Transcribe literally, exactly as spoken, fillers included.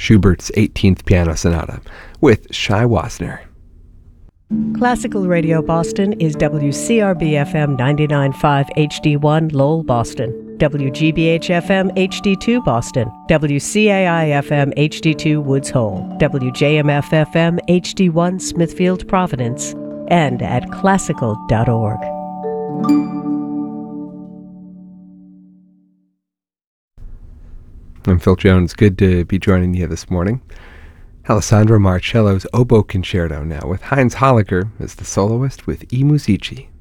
Schubert's eighteenth Piano Sonata with Shai Wasner. Classical Radio Boston is W C R B F M ninety-nine point five H D one Lowell, Boston, W G B H F M H D two Boston, W C A I F M H D two Woods Hole, W J M F F M H D one Smithfield, Providence, and at classical dot org. I'm Phil Jones. Good to be joining you this morning. Alessandro Marcello's Oboe Concerto now, with Heinz Holliger as the soloist with I Musici.